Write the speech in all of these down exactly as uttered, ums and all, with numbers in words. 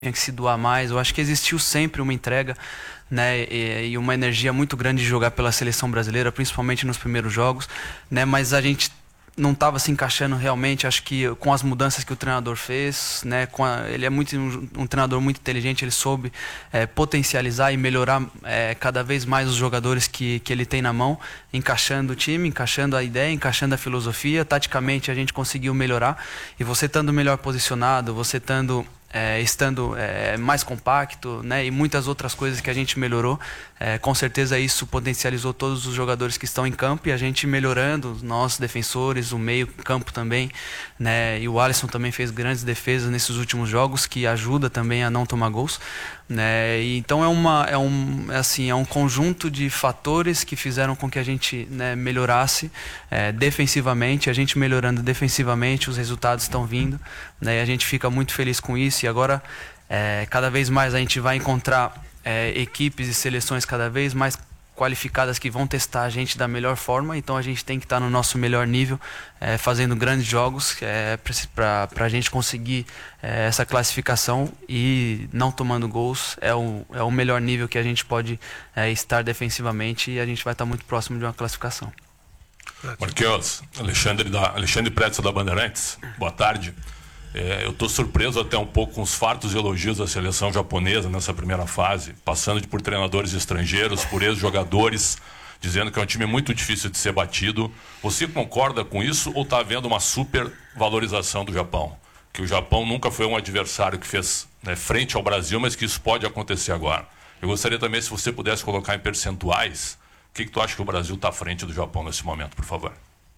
tinha que se doar mais. Eu acho que existiu sempre uma entrega, né, e, e uma energia muito grande de jogar pela seleção brasileira, principalmente nos primeiros jogos, né, mas a gente não estava se encaixando realmente. Acho que com as mudanças que o treinador fez, né, com a, ele é muito um, um treinador muito inteligente, ele soube é, potencializar e melhorar é, cada vez mais os jogadores que, que ele tem na mão, encaixando o time, encaixando a ideia, encaixando a filosofia. Taticamente a gente conseguiu melhorar, e você estando melhor posicionado, você estando É, estando é, mais compacto, né, e muitas outras coisas que a gente melhorou, é, com certeza isso potencializou todos os jogadores que estão em campo, e a gente melhorando, nós defensores, o meio campo também, né, e o Alisson também fez grandes defesas nesses últimos jogos, que ajuda também a não tomar gols, né, e então é, uma, é, um, é, assim, é um conjunto de fatores que fizeram com que a gente, né, melhorasse é, defensivamente. A gente melhorando defensivamente, os resultados estão vindo, né, e a gente fica muito feliz com isso. E agora, é, cada vez mais a gente vai encontrar é, equipes e seleções cada vez mais qualificadas que vão testar a gente da melhor forma. Então a gente tem que estar no nosso melhor nível, é, fazendo grandes jogos, é, para a gente conseguir é, essa classificação e não tomando gols. É o, é o melhor nível que a gente pode é, estar defensivamente, e a gente vai estar muito próximo de uma classificação. Marquinhos, Alexandre, da, Alexandre Pretzel da Bandeirantes, boa tarde. É, eu estou surpreso até um pouco com os fartos elogios da seleção japonesa nessa primeira fase, passando de por treinadores estrangeiros, por ex-jogadores, dizendo que é um time muito difícil de ser batido. Você concorda com isso, ou está havendo uma super valorização do Japão? Que o Japão nunca foi um adversário que fez, né, frente ao Brasil, mas que isso pode acontecer agora. Eu gostaria também, se você pudesse colocar em percentuais, o que, que tu acha que o Brasil está à frente do Japão nesse momento, por favor?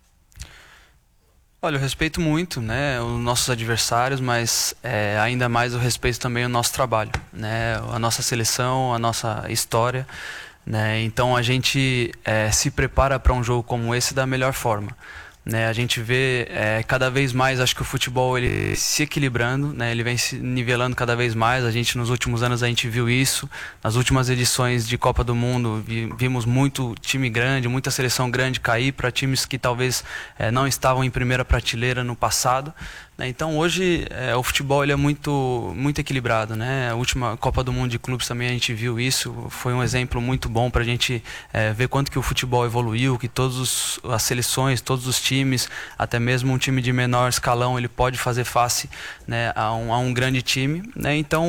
Olha, eu respeito muito, né, os nossos adversários, mas é, ainda mais eu respeito também o nosso trabalho, né, a nossa seleção, a nossa história, né, então a gente é, se prepara para um jogo como esse da melhor forma. Né, a gente vê é, cada vez mais, acho que o futebol ele se equilibrando, né, ele vem se nivelando cada vez mais. A gente, nos últimos anos, a gente viu isso. Nas últimas edições de Copa do Mundo, vi, vimos muito time grande, muita seleção grande cair para times que talvez é, não estavam em primeira prateleira no passado. Né, então hoje é, o futebol ele é muito, muito equilibrado, né? A última Copa do Mundo de Clubes também a gente viu isso. Foi um exemplo muito bom para a gente é, ver quanto que o futebol evoluiu, que todas as seleções, todos os times, até mesmo um time de menor escalão, ele pode fazer face, né, a, um, a um grande time, né? Então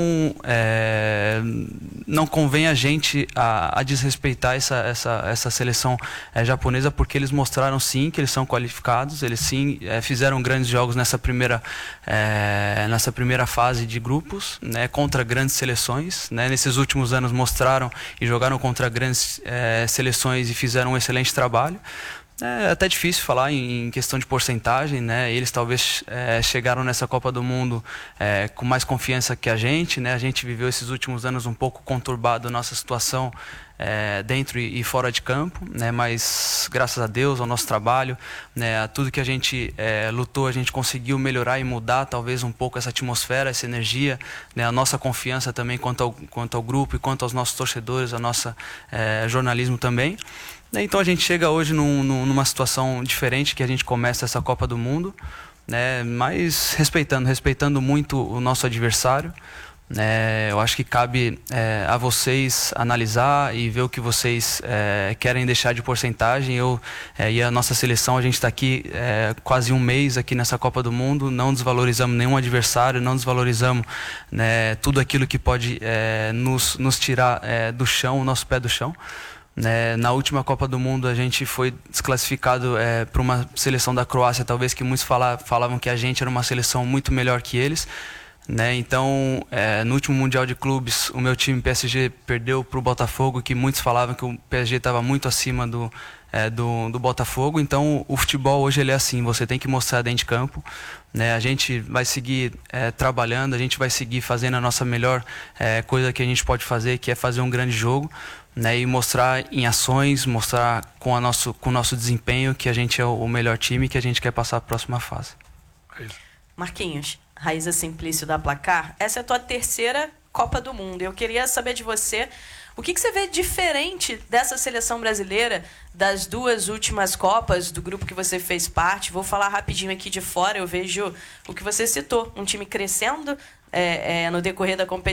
é, não convém a gente a, a desrespeitar essa, essa, essa seleção é, japonesa, porque eles mostraram sim que eles são qualificados, eles sim é, fizeram grandes jogos nessa primeira É, nessa primeira fase de grupos, né, contra grandes seleções, né, nesses últimos anos mostraram e jogaram contra grandes é, seleções e fizeram um excelente trabalho. É até difícil falar em questão de porcentagem, né? Eles talvez é, chegaram nessa Copa do Mundo é, com mais confiança que a gente, né? A gente viveu esses últimos anos um pouco conturbado a nossa situação é, dentro e fora de campo, né? Mas graças a Deus, ao nosso trabalho, né, a tudo que a gente é, lutou, a gente conseguiu melhorar e mudar talvez um pouco essa atmosfera, essa energia, né? A nossa confiança também quanto ao, quanto ao grupo e quanto aos nossos torcedores, a nossa é, jornalismo também. Então a gente chega hoje num, numa situação diferente, que a gente começa essa Copa do Mundo, né, mas respeitando, respeitando muito o nosso adversário. Né, eu acho que cabe é, a vocês analisar e ver o que vocês é, querem deixar de porcentagem. Eu é, e a nossa seleção, a gente está aqui é, quase um mês aqui nessa Copa do Mundo, não desvalorizamos nenhum adversário, não desvalorizamos, né, tudo aquilo que pode é, nos, nos tirar é, do chão, o nosso pé do chão. Né, na última Copa do Mundo a gente foi desclassificado é, para uma seleção da Croácia, talvez que muitos fala, falavam que a gente era uma seleção muito melhor que eles. Né, então, é, no último Mundial de Clubes, o meu time P S G perdeu para o Botafogo, que muitos falavam que o P S G estava muito acima do, é, do, do Botafogo. Então, o futebol hoje ele é assim, você tem que mostrar dentro de campo. Né, a gente vai seguir é, trabalhando, a gente vai seguir fazendo a nossa melhor é, coisa que a gente pode fazer, que é fazer um grande jogo. Né, e mostrar em ações, mostrar com, a nosso, com o nosso desempenho que a gente é o melhor time e que a gente quer passar a próxima fase. Marquinhos, Raíza Simplício da Placar, essa é a tua terceira Copa do Mundo. Eu queria saber de você, o que, que você vê diferente dessa seleção brasileira, das duas últimas Copas, do grupo que você fez parte? Vou falar rapidinho aqui de fora, eu vejo o que você citou, um time crescendo, é, é, no decorrer da competição.